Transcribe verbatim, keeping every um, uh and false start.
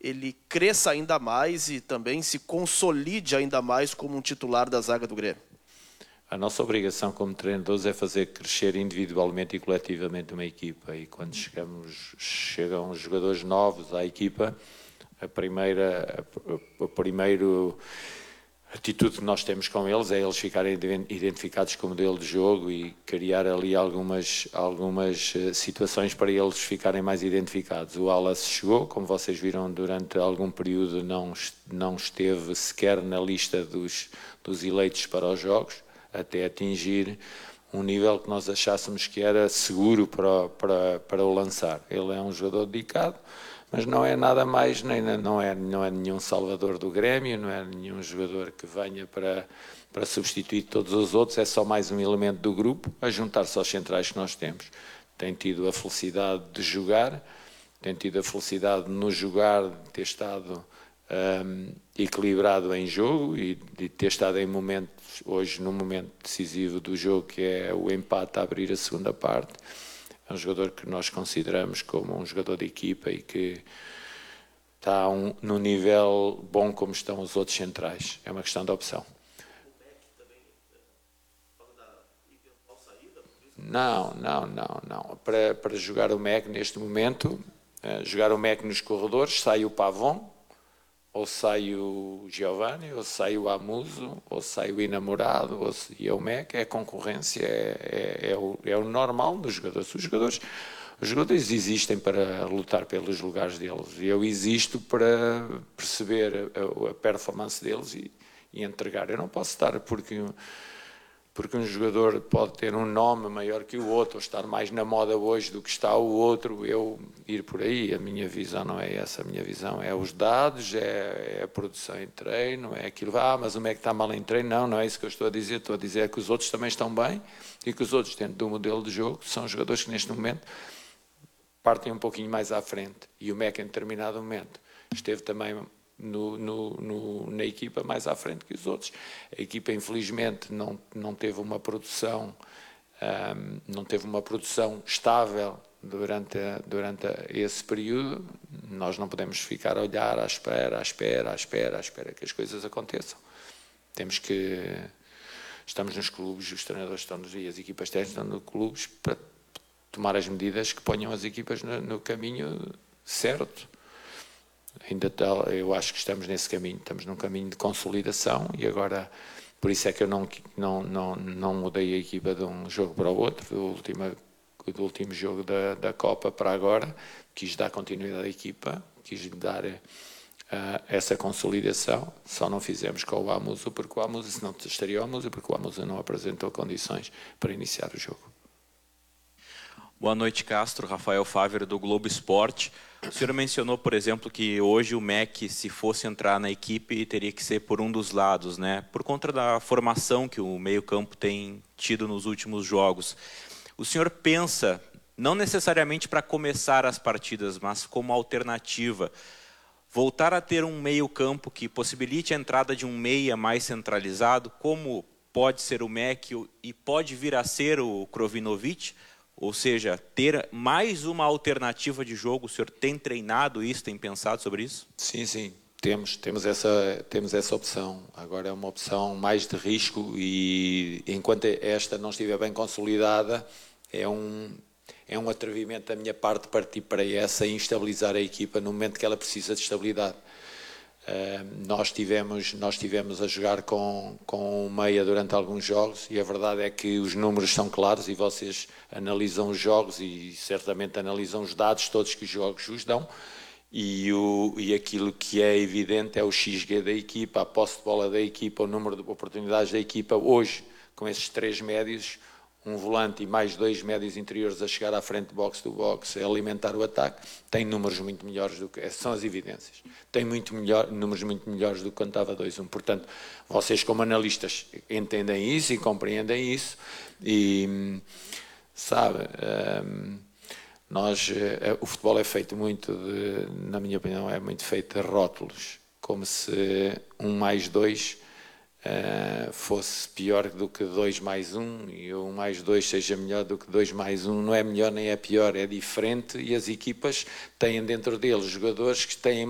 ele cresça ainda mais e também se consolide ainda mais como um titular da zaga do Grêmio? A nossa obrigação como treinadores é fazer crescer individualmente e coletivamente uma equipa, e quando chegamos, chegam jogadores novos à equipa, a primeira, a, a primeiro atitude que nós temos com eles é eles ficarem identificados com o modelo de jogo e criar ali algumas, algumas situações para eles ficarem mais identificados. O Wallace chegou, como vocês viram, durante algum período não, não esteve sequer na lista dos, dos eleitos para os jogos, até atingir um nível que nós achássemos que era seguro para, para, para o lançar. Ele é um jogador dedicado, mas não é nada mais, nem, não, é, não é nenhum salvador do Grêmio, não é nenhum jogador que venha para, para substituir todos os outros, é só mais um elemento do grupo a juntar-se aos centrais que nós temos. Tem tido a felicidade de jogar, tem tido a felicidade de nos jogar, de ter estado um, equilibrado em jogo e de ter estado em momentos, hoje no momento decisivo do jogo, que é o empate a abrir a segunda parte. É um jogador que nós consideramos como um jogador de equipa e que está um, num nível bom como estão os outros centrais. É uma questão de opção. Não, não, não, não. Para, para jogar o M E C neste momento, uh, jogar o M E C nos corredores, sai o Pavon, ou sai o Giovanni, ou sai o Amuso, ou sai o Enamorado, ou se, e o M E C é concorrência, é, é, é, o, é o normal dos jogadores. Os jogadores. Os jogadores existem para lutar pelos lugares deles, e eu existo para perceber a, a performance deles e, e entregar. Eu não posso estar porque... porque um jogador pode ter um nome maior que o outro, ou estar mais na moda hoje do que está o outro, eu ir por aí. A minha visão não é essa, a minha visão é os dados, é, é a produção em treino, é aquilo, ah, mas o M E C está mal em treino. Não, não é isso que eu estou a dizer, estou a dizer que os outros também estão bem e que os outros, dentro do modelo de jogo, são jogadores que neste momento partem um pouquinho mais à frente, e o M E C em determinado momento esteve também No, no, no, na equipa mais à frente que os outros. A equipa, infelizmente, não, não teve uma produção um, não teve uma produção estável durante, a, durante a, esse período. Nós não podemos ficar a olhar à espera, à espera, à espera, à espera que as coisas aconteçam. Temos que... Estamos nos clubes, os treinadores estão nos, e as equipas técnicas estão nos clubes para tomar as medidas que ponham as equipas no, no caminho certo. Ainda tal, eu acho que estamos nesse caminho, estamos num caminho de consolidação, e agora, por isso é que eu não, não, não, não mudei a equipa de um jogo para o outro, do último, do último jogo da, da Copa para agora. Quis dar continuidade à equipa, quis dar uh, essa consolidação. Só não fizemos com o Amuso, porque o Amuso, se não estaria o Amuso, porque o Amuso não apresentou condições para iniciar o jogo. Boa noite, Castro. Rafael Fávero, do Globo Esporte. O senhor mencionou, por exemplo, que hoje o M E C, se fosse entrar na equipe, teria que ser por um dos lados, né? Por conta da formação que o meio-campo tem tido nos últimos jogos. O senhor pensa, não necessariamente para começar as partidas, mas como alternativa, voltar a ter um meio-campo que possibilite a entrada de um meia mais centralizado, como pode ser o M E C e pode vir a ser o Krovinovic? Ou seja, ter mais uma alternativa de jogo. O senhor tem treinado isso, tem pensado sobre isso? Sim, sim, temos, temos, essa, temos essa opção. Agora é uma opção mais de risco, e enquanto esta não estiver bem consolidada, é um, é um atrevimento da minha parte partir para essa e instabilizar a equipa no momento que ela precisa de estabilidade. Uh, nós, tivemos, nós tivemos a jogar com, com o meia durante alguns jogos, e a verdade é que os números são claros, e vocês analisam os jogos e certamente analisam os dados todos que os jogos os dão, e, o, e aquilo que é evidente é o X G da equipa, a posse de bola da equipa, o número de oportunidades da equipa. Hoje, com esses três médios, um volante e mais dois médios interiores a chegar à frente do box do box, a alimentar o ataque, tem números muito melhores do que... São as evidências. Tem muito melhor, números muito melhores do que quando estava dois a um. Portanto, vocês como analistas entendem isso e compreendem isso, e, sabe, um, nós, o futebol é feito muito de, na minha opinião, é muito feito de rótulos, como se um mais dois... Uh, fosse pior do que dois mais um, e um mais dois seja melhor do que dois mais um. Não é melhor nem é pior, é diferente, e as equipas têm dentro deles jogadores que têm